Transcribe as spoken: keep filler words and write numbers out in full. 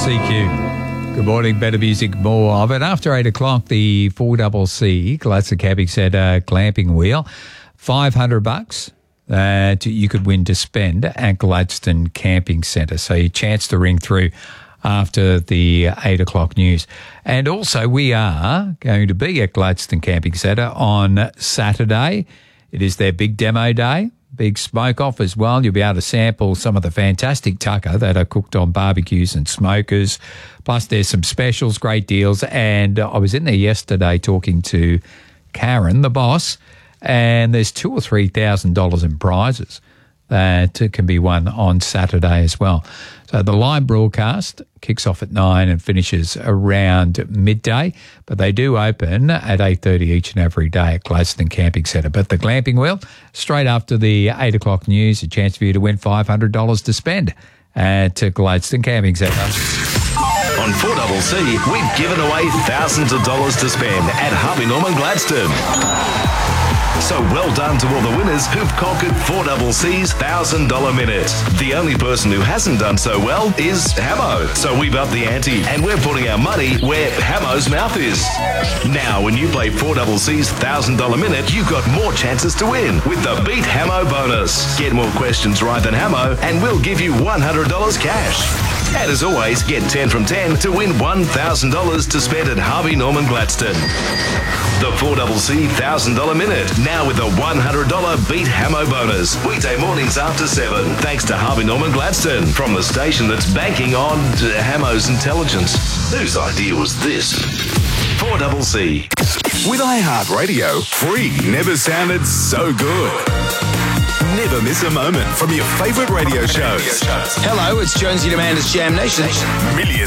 C Q. Good morning, better music, more of it. After eight o'clock, the four C C Gladstone Camping Centre glamping wheel, five hundred bucks that you could win to spend at Gladstone Camping Centre. So your chance to ring through after the eight o'clock news. And also we are going to be at Gladstone Camping Centre on Saturday. It is their big demo day. Big smoke off as well. You'll be able to sample some of the fantastic tucker that are cooked on barbecues and smokers. Plus there's some specials, great deals. And I was in there yesterday talking to Karen, the boss, and there's two or three thousand dollars in prizes that can be won on Saturday as well. So the live broadcast kicks off at nine and finishes around midday, but they do open at eight thirty each and every day at Gladstone Camping Centre. But the glamping wheel, straight after the eight o'clock news, a chance for you to win five hundred dollars to spend at Gladstone Camping Centre. On four C C, we've given away thousands of dollars to spend at Harvey Norman Gladstone. So well done to all the winners who've conquered four C C's one thousand dollars minute. The only person who hasn't done so well is Hamo. So we've upped the ante and we're putting our money where Hamo's mouth is. Now, when you play four C C's one thousand dollars minute, you've got more chances to win with the Beat Hamo bonus. Get more questions right than Hamo and we'll give you one hundred dollars cash. And as always, get ten from ten to win one thousand dollars to spend at Harvey Norman Gladstone. The four C C one thousand dollars minute, now with a one hundred dollars Beat Hamo bonus. Weekday mornings after seven, thanks to Harvey Norman Gladstone, from the station that's banking on Hamo's intelligence. Whose idea was this? four C C. With iHeartRadio, free never sounded so good. Never miss a moment from your favourite radio shows. Hello, it's Jonesy Demander's Jam Nation. Millions